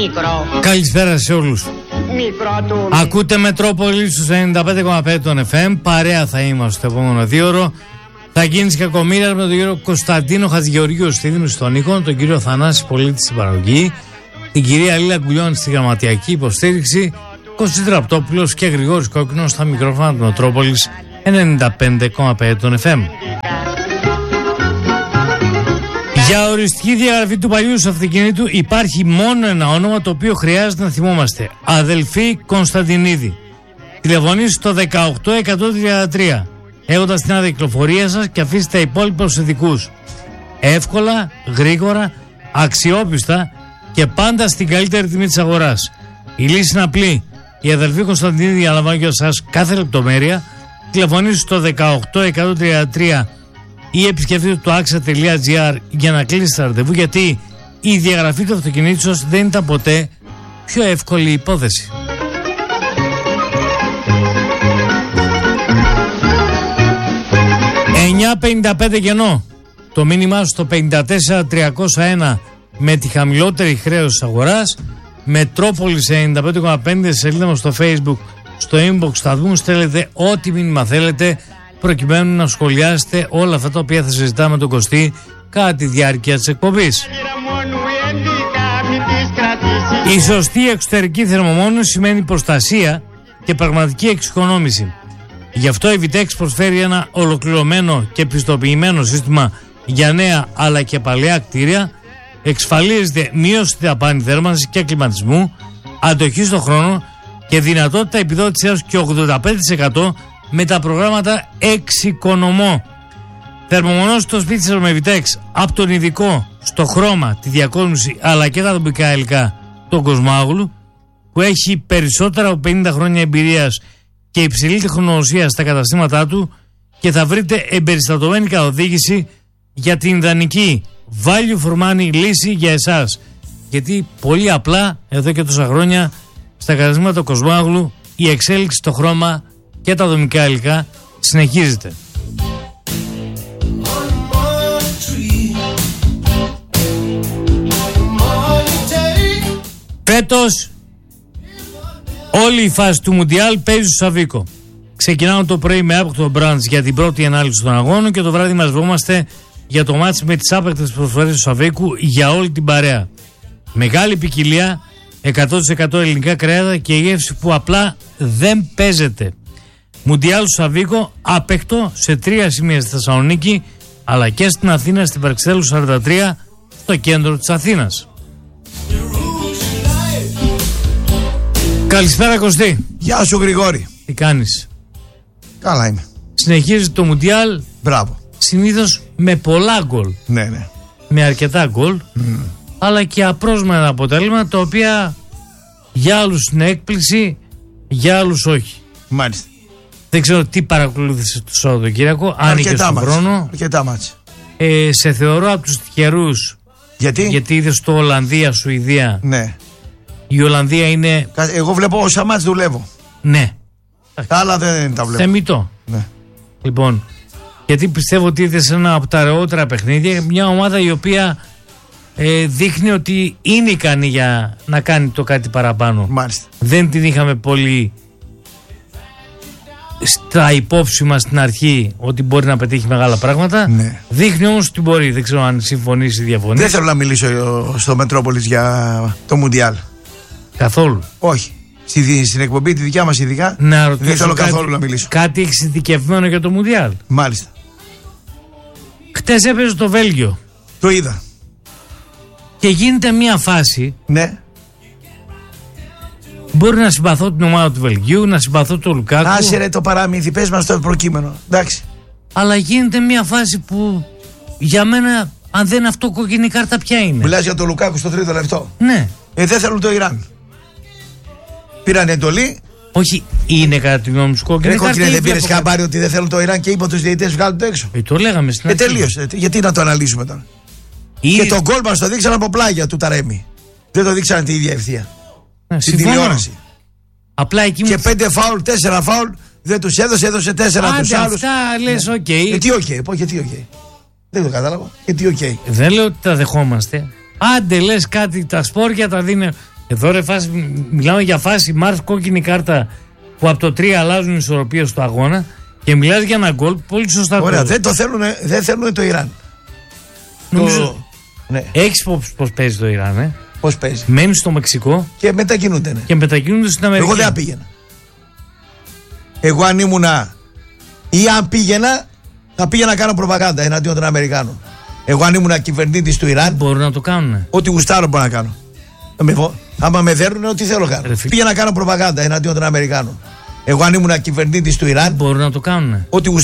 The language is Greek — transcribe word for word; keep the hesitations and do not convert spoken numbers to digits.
Μικρό. Καλησπέρα σε όλους. Μικρό του. Ακούτε Μετρόπολη στους ενενήντα πέντε κόμμα πέντε των εφ εμ. Παρέα θα είμαστε το επόμενο δύο ώρο. Θα γίνει κακομοίρα με τον κύριο Κωνσταντίνο Χατζηγεωργίου στη Δήμηση των Νίκων, τον κύριο Θανάση Πολίτη στην παραγωγή, την κυρία Λίλα Γκουλιώνη στη γραμματιακή υποστήριξη, Κωστής Ραπτόπουλος και Γρηγόρης Κόκκινος στα μικρόφωνα του Μετρόπολης ενενήντα πέντε κόμμα πέντε των εφ εμ. Για οριστική διαγραφή του παλιού του αυτοκινήτου υπάρχει μόνο ένα όνομα το οποίο χρειάζεται να θυμόμαστε. Αδελφή Κωνσταντινίδη. Τηλεφωνήστε στο δεκαοκτώ εκατόν τριάντα τρία έχοντας την άδεια κυκλοφορία σας και αφήστε τα υπόλοιπα στους ειδικούς. Εύκολα, γρήγορα, αξιόπιστα και πάντα στην καλύτερη τιμή της αγοράς. Η λύση είναι απλή. Η αδελφή Κωνσταντινίδη αναλαμβάνει για σας κάθε λεπτομέρεια. Τηλεφωνήστε στο δεκαοκτώ εκατόν τριάντα τρία ή επισκεφτείτε το άξα τελεία τζι άρ για να κλείσετε ραντεβού, γιατί η διαγραφή του αυτοκινήτου σας δεν ήταν ποτέ πιο εύκολη υπόθεση. εννιά πενήντα πέντε κενό. Το μήνυμά στο πενήντα τέσσερα τριακόσια ένα με τη χαμηλότερη χρέωση της αγοράς. Μετρόπολης ενενήντα πέντε κόμμα πέντε, σελίδα μας στο Facebook, στο inbox θα δούμε, στέλνετε ό,τι μήνυμα θέλετε προκειμένου να σχολιάσετε όλα αυτά τα οποία θα συζητάμε με τον Κωστή κατά τη διάρκεια της εκπομπής. Η σωστή εξωτερική θερμομόνωση σημαίνει προστασία και πραγματική εξοικονόμηση. Γι' αυτό η Vitex προσφέρει ένα ολοκληρωμένο και πιστοποιημένο σύστημα για νέα αλλά και παλαιά κτίρια. Εξασφαλίζεται μείωση στη δαπάνη θέρμανσης και κλιματισμού, αντοχή στον χρόνο και δυνατότητα επιδότησης έως και ογδόντα πέντε τοις εκατό με τα προγράμματα Εξοικονομώ. Θερμομονώσει το σπίτι σας με Vitex από τον ειδικό στο χρώμα, τη διακόσμηση αλλά και τα τοπικά υλικά, τον Κοσμάγλου, που έχει περισσότερα από πενήντα χρόνια εμπειρίας και υψηλή τεχνογνωσία στα καταστήματά του, και θα βρείτε εμπεριστατωμένη καθοδήγηση για την ιδανική value for money λύση για εσάς. Γιατί πολύ απλά εδώ και τόσα χρόνια στα καταστήματα του Κοσμάγλου η εξέλιξη στο χρώμα και τα δομικά υλικά συνεχίζεται. Φέτος όλη η φάση του Μουντιάλ παίζει στο Σαββίκο. Ξεκινάμε το πρωί με άπεκτο μπραντς για την πρώτη ανάλυση των αγώνων και το βράδυ μας βρούμαστε για το μάτς με τις άπεκτες προσφορές του Σαββίκου για όλη την παρέα. Μεγάλη ποικιλία, εκατό τοις εκατό ελληνικά κρέατα και γεύση που απλά δεν παίζεται. Μουντιάλ στο Σαββίκο άπεκτο σε τρία σημεία στη Θεσσαλονίκη αλλά και στην Αθήνα, στην Παρξέλου σαράντα τρία, στο κέντρο της Αθήνας. Καλησπέρα Κωστή. Γεια σου Γρηγόρη. Τι κάνεις? Καλά είμαι. Συνεχίζεται το Μουντιάλ. Μπράβο. Συνήθως με πολλά γκολ. Ναι, ναι. Με αρκετά γκολ. Mm. Αλλά και απρόσμενα αποτέλεσμα, τα οποία για άλλους είναι έκπληξη, για άλλους όχι. Μάλιστα. Δεν ξέρω τι παρακολούθησε το Σαββατοκύριακο, αν είχε στον χρόνο. Αρκετά μάτς. Ε, σε θεωρώ από τους τυχερούς. Γιατί? Γιατί είδες το Ολλανδία-Σουηδία. Ναι. Η Ολλανδία είναι. Εγώ βλέπω όσα μάτς δουλεύω. Ναι. Τα άλλα δεν τα βλέπω. Θεμιτό. Ναι. Λοιπόν, γιατί πιστεύω ότι είδες ένα από τα ωραιότερα παιχνίδια. Μια ομάδα η οποία ε, δείχνει ότι είναι ικανή για να κάνει το κάτι παραπάνω. Μάλιστα. Δεν την είχαμε πολύ στα υπόψη μας στην αρχή ότι μπορεί να πετύχει μεγάλα πράγματα. Ναι. Δείχνει όμως ότι μπορεί. Δεν ξέρω αν συμφωνείς ή διαφωνείς. Δεν θέλω να μιλήσω στο Μετρόπολης για το Μουντιάλ. Καθόλου. Όχι. Στη, στην εκπομπή τη δικιά μας ειδικά να ρωτήσω, δεν θέλω κάτι, καθόλου να μιλήσω. Κάτι εξειδικευμένο για το Μουντιάλ. Μάλιστα. Χτες έπαιζε το Βέλγιο. Το είδα. Και γίνεται μια φάση. Ναι. Μπορεί να συμπαθώ την ομάδα του Βελγίου, να συμπαθώ τον Λουκάκου. Άσε ρε το παραμύθι, πες μας το προκείμενο. Εντάξει. Αλλά γίνεται μια φάση που για μένα, αν δεν αυτό κόκκινη κάρτα, ποια είναι? Μιλάς για τον Λουκάκου στο τρίτο λεπτό. Ναι. Ε, δεν θέλουν το Ιράν. Πήραν εντολή. Όχι, είναι κατά τη γνώμη σου κόκκινη κάρτα. Κόκκινη, δεν πήρες χαμπάρι ότι δεν θέλουν το Ιράν και είπα τους διαιτητές βγάλουν το έξω. Ε, το λέγαμε στην αρχή. Ε, τελείωσε. Γιατί να το αναλύσουμε τώρα. Ή... Και τον γκολ μας το δείξαν από πλάγια του Ταρέμι. Δεν το δείξαν τη ίδια ευθεία. Ε, στην τηλεόραση. Απλά εκεί και μου... πέντε φάουλ, τέσσερα φάουλ, δεν τους έδωσε, έδωσε τέσσερα τους άλλους. Αυτά λες οκ. Okay. Ε, τι οκ, okay, πω γιατί οκ. Okay. Δεν το κατάλαβα. Γιατί οκ. Okay. Δεν λέω ότι τα δεχόμαστε. Άντε λες κάτι, τα σπόρια τα δίνει. Εδώ ρε φάση, μιλάμε για φάση Μάρς κόκκινη κάρτα που από το τρία αλλάζουν ισορροπία στο αγώνα και μιλάς για ένα γκολ πολύ σωστά. Ωραία, δεν το θέλουν, δεν θέλουν το Ιράν. Νομίζω. Το... Ναι. Έχεις πώς παίζει το Ιράν, ε? Πώς παίζει. Μένει στο Μεξικό και μετακινούνται. Ναι. Και μετακινούνται στην Αμερική. Εγώ δεν πήγαινα. Εγώ αν ήμουνα ή αν πήγαινα, θα πήγαινα να κάνω προπαγάνδα εναντίον των Αμερικάνων. Εγώ αν ήμουν κυβερνήτης του Ιράν, μπορούν να το κάνουν. Ό,τι γουστάρω μπορώ να κάνω. Άμα με δέρνουν, ό,τι θέλω κάνω. Ρε, πήγαινα να κάνω προπαγάνδα εναντίον των Αμερικάνων. Εγώ αν ήμουν κυβερνήτης του Ιράν, μπορούν να το κάνουν. Ό,τι